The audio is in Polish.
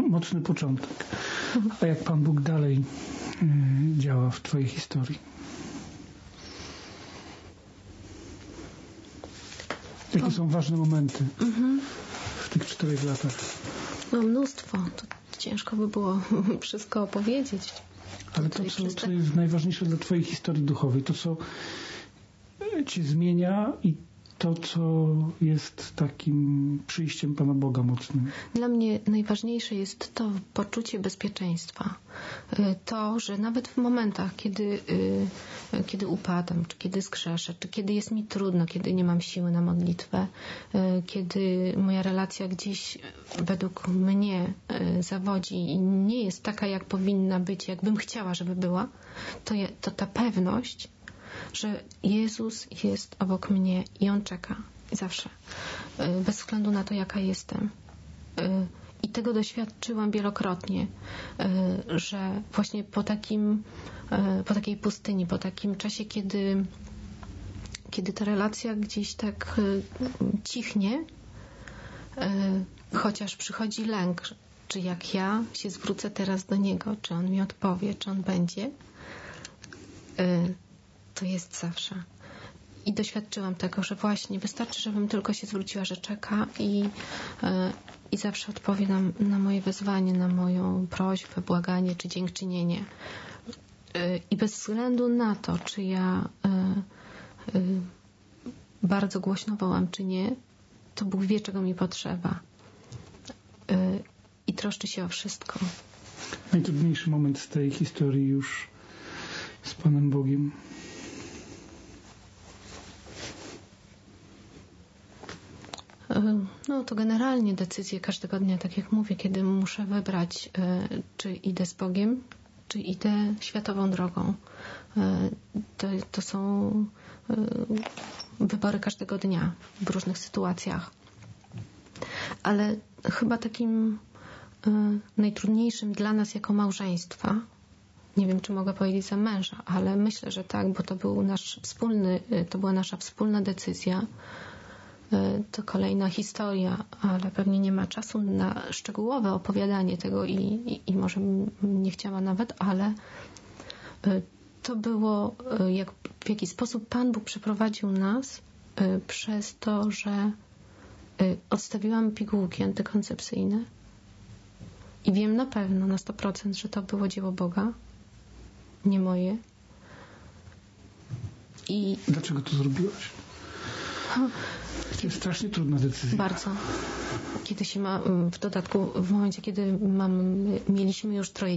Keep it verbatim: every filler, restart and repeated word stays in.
mocny początek. A jak Pan Bóg dalej y, działa w Twojej historii? Jakie są ważne momenty mhm. w tych czterech latach? No mnóstwo. To ciężko by było wszystko opowiedzieć. Ale to, co, co jest najważniejsze dla Twojej historii duchowej, to, co Cię zmienia i to, co jest takim przyjściem Pana Boga mocnym. Dla mnie najważniejsze jest to poczucie bezpieczeństwa. To, że nawet w momentach, kiedy, kiedy upadam, czy kiedy zgrzeszę, czy kiedy jest mi trudno, kiedy nie mam siły na modlitwę, kiedy moja relacja gdzieś według mnie zawodzi i nie jest taka, jak powinna być, jakbym chciała, żeby była, to, je, to ta pewność, że Jezus jest obok mnie i On czeka zawsze, bez względu na to, jaka jestem. I tego doświadczyłam wielokrotnie, że właśnie po takim, po takiej pustyni, po takim czasie, kiedy, kiedy ta relacja gdzieś tak cichnie, chociaż przychodzi lęk, czy jak ja się zwrócę teraz do Niego, czy On mi odpowie, czy On będzie, to jest zawsze. I doświadczyłam tego, że właśnie wystarczy, żebym tylko się zwróciła, że czeka i, i zawsze odpowie na, na moje wezwanie, na moją prośbę, błaganie czy dziękczynienie. I bez względu na to, czy ja bardzo głośno wołam, czy nie, to Bóg wie, czego mi potrzeba. I troszczy się o wszystko. Najtrudniejszy moment z tej historii już z Panem Bogiem. No to generalnie decyzje każdego dnia, tak jak mówię, kiedy muszę wybrać, czy idę z Bogiem, czy idę światową drogą. To, to są wybory każdego dnia w różnych sytuacjach. Ale chyba takim najtrudniejszym dla nas jako małżeństwa, nie wiem, czy mogę powiedzieć za męża, ale myślę, że tak, bo to był nasz wspólny, to była nasza wspólna decyzja. To kolejna historia, ale pewnie nie ma czasu na szczegółowe opowiadanie tego i, i, i może nie chciała nawet, ale to było, jak, w jaki sposób Pan Bóg przeprowadził nas przez to, że odstawiłam pigułki antykoncepcyjne i wiem na pewno, na sto procent, że to było dzieło Boga, nie moje. I dlaczego to zrobiłaś? To jest strasznie trudna decyzja. Bardzo. Kiedy się ma, w dodatku w momencie, kiedy mam, mieliśmy już troje